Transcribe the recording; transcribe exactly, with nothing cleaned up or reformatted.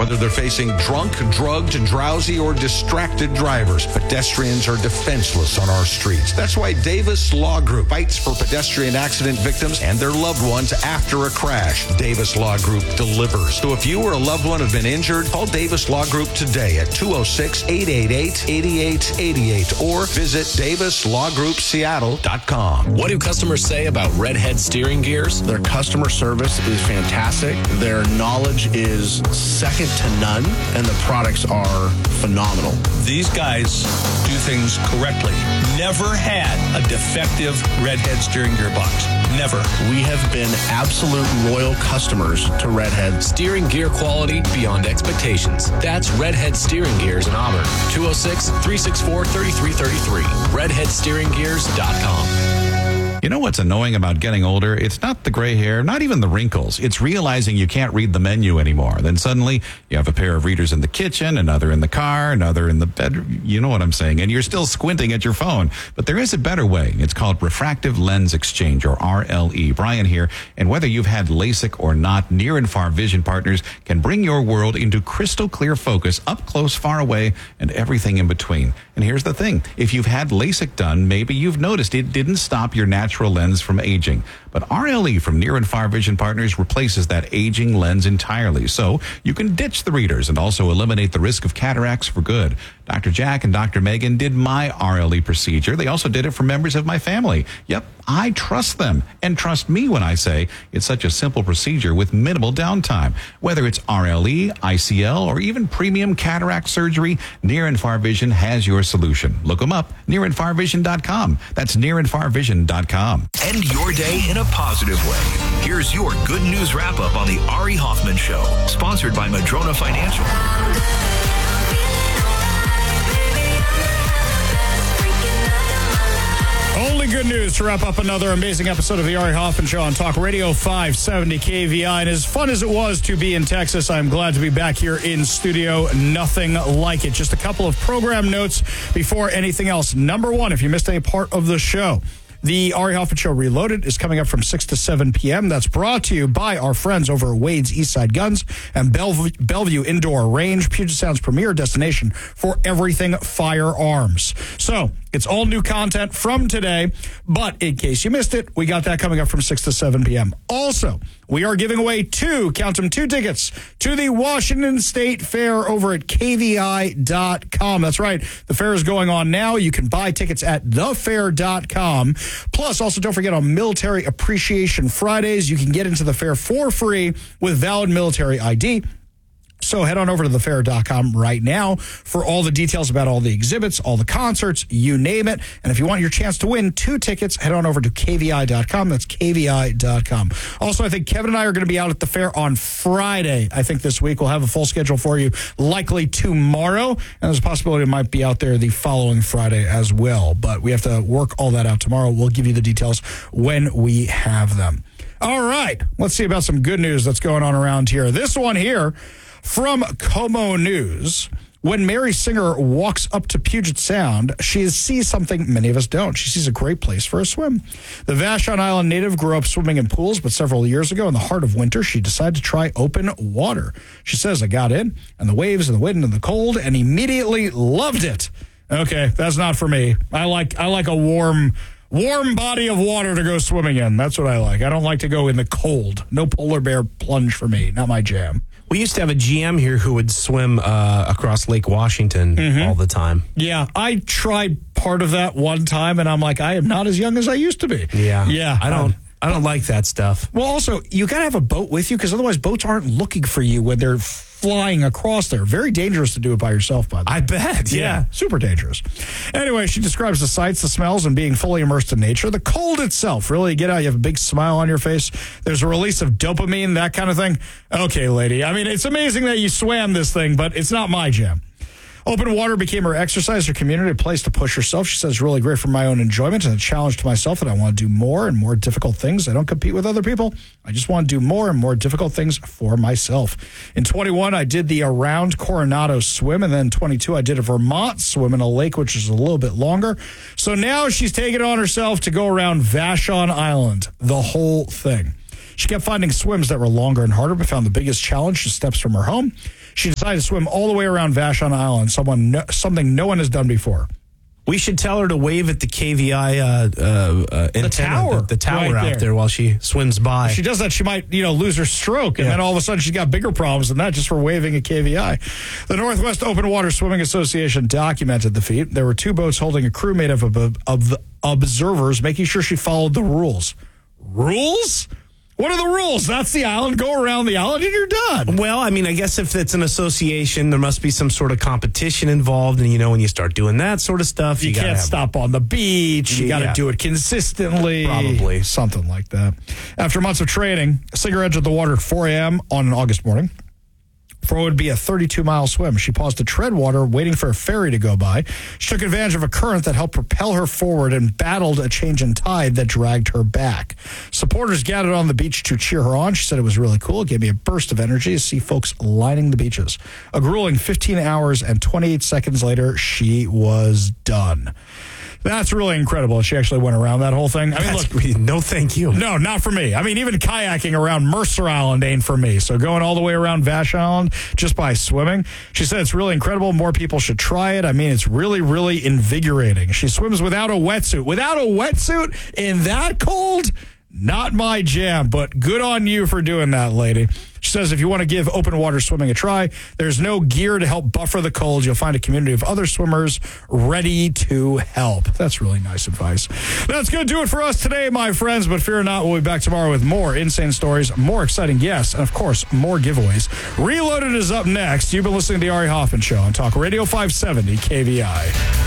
Whether they're facing drunk, drugged, drowsy, or distracted drivers, pedestrians are defenseless on our streets. That's why Davis Law Group fights for pedestrian accident victims and their loved ones after a crash. Davis Law Group delivers. So if you or a loved one have been injured, call Davis Law Group today at two oh six, eight eight eight, eight eight eight eight or visit davis law group seattle dot com. What do customers say about Redhead steering gears? Their customer service is fantastic. Their knowledge is second to none, and the products are phenomenal. These guys do things correctly. Never had a defective Redhead steering gear box. Never. We have been absolute loyal customers to Redhead. Steering gear quality beyond expectations. That's Redhead Steering Gears in Auburn. two oh six, three six four, three three three three. redhead steering gears dot com. You know what's annoying about getting older? It's not the gray hair, not even the wrinkles. It's realizing you can't read the menu anymore. Then suddenly you have a pair of readers in the kitchen, another in the car, another in the bedroom. You know what I'm saying? And you're still squinting at your phone. But there is a better way. It's called Refractive Lens Exchange, or R L E. Brian here. And whether you've had LASIK or not, Near and Far Vision Partners can bring your world into crystal clear focus, up close, far away, and everything in between. And here's the thing. If you've had LASIK done, maybe you've noticed it didn't stop your natural lens from aging. But R L E from Near and Far Vision Partners replaces that aging lens entirely. So you can ditch the readers and also eliminate the risk of cataracts for good. Doctor Jack and Doctor Megan did my R L E procedure. They also did it for members of my family. Yep, I trust them. And trust me when I say it's such a simple procedure with minimal downtime. Whether it's R L E, I C L, or even premium cataract surgery, Near and Far Vision has your solution. Look them up, near and far vision dot com. That's near and far vision dot com. End your day in a positive way. Here's your good news wrap-up on the Ari Hoffman Show, sponsored by Madrona Financial. Only good news to wrap up another amazing episode of the Ari Hoffman Show on Talk Radio five seventy K V I. And as fun as it was to be in Texas, I'm glad to be back here in studio. Nothing like it. Just a couple of program notes before anything else. Number one, if you missed any part of the show, the Ari Hoffman Show Reloaded is coming up from six to seven p.m. That's brought to you by our friends over at Wade's Eastside Guns and Bellevue, Bellevue Indoor Range, Puget Sound's premier destination for everything firearms. So it's all new content from today, but in case you missed it, we got that coming up from six to seven p.m. Also, we are giving away two, count them, two tickets to the Washington State Fair over at K V I dot com. That's right. The fair is going on now. You can buy tickets at the fair dot com. Plus, also don't forget on Military Appreciation Fridays, you can get into the fair for free with valid military I D. So head on over to the fair dot com right now for all the details about all the exhibits, all the concerts, you name it. And if you want your chance to win two tickets, head on over to K V I dot com. That's K V I dot com. Also, I think Kevin and I are going to be out at the fair on Friday. I think this week we'll have a full schedule for you, likely tomorrow. And there's a possibility it might be out there the following Friday as well. But we have to work all that out tomorrow. We'll give you the details when we have them. All right. Let's see about some good news that's going on around here. This one here from Como News. When Mary Singer walks up to Puget Sound, she sees something many of us don't. She sees a great place for a swim. The Vashon Island native grew up swimming in pools, but several years ago, in the heart of winter, she decided to try open water. She says, I got in, and the waves and the wind and the cold, and immediately loved it. Okay, that's not for me. I like I like a warm warm body of water to go swimming in. That's what I like. I don't like to go in the cold. No polar bear plunge for me. Not my jam. We used to have a G M here who would swim uh, across Lake Washington mm-hmm. all the time. Yeah, I tried part of that one time, and I'm like, I am not as young as I used to be. Yeah. Yeah. I don't I don't like that stuff. Well, also, you got to have a boat with you, because otherwise boats aren't looking for you when they're flying across there. Very dangerous to do it by yourself, by the way. I bet, yeah. yeah. Super dangerous. Anyway, she describes the sights, the smells, and being fully immersed in nature. The cold itself, really, you get out, you have a big smile on your face. There's a release of dopamine, that kind of thing. Okay, lady. I mean, it's amazing that you swam this thing, but it's not my jam. Open water became her exercise, her community, a place to push herself. She says, really great for my own enjoyment and a challenge to myself that I want to do more and more difficult things. I don't compete with other people. I just want to do more and more difficult things for myself. In twenty-one, I did the Around Coronado swim, and then twenty-two, I did a Vermont swim in a lake, which is a little bit longer. So now she's taking it on herself to go around Vashon Island, the whole thing. She kept finding swims that were longer and harder, but found the biggest challenge just steps from her home. She decided to swim all the way around Vashon Island, someone no, something no one has done before. We should tell her to wave at the K V I uh, uh, uh, antenna, tower. the, the tower Right out there. there while she swims by. If she does that, she might, you know, lose her stroke, and Yeah. then all of a sudden she's got bigger problems than that just for waving at K V I. The Northwest Open Water Swimming Association documented the feat. There were two boats holding a crew made of, of, of observers, making sure she followed the rules. Rules? What are the rules? That's the island. Go around the island and you're done. Well, I mean, I guess if it's an association, there must be some sort of competition involved. And, you know, when you start doing that sort of stuff, You, you, gotta can't have- stop on the beach. You got to Yeah. do it consistently. Probably. Something like that. After months of training, Singer entered the water at four a.m. on an August morning. For what would be a thirty-two mile swim. She paused to tread water, waiting for a ferry to go by. She took advantage of a current that helped propel her forward and battled a change in tide that dragged her back. Supporters gathered on the beach to cheer her on. She said it was really cool. It gave me a burst of energy to see folks lining the beaches. A grueling fifteen hours and twenty-eight seconds later, she was done. That's really incredible. She actually went around that whole thing. I mean, That's- look, no, thank you. no, not for me. I mean, even kayaking around Mercer Island ain't for me. So going all the way around Vashon Island just by swimming, she said it's really incredible. More people should try it. I mean, it's really, really invigorating. She swims without a wetsuit. Without a wetsuit in that cold? Not my jam, but good on you for doing that, lady. She says if you want to give open water swimming a try, there's no gear to help buffer the cold. You'll find a community of other swimmers ready to help. That's really nice advice. That's going to do it for us today, my friends. But fear not, we'll be back tomorrow with more insane stories, more exciting guests, and, of course, more giveaways. Reloaded is up next. You've been listening to The Ari Hoffman Show on Talk Radio five seventy K V I.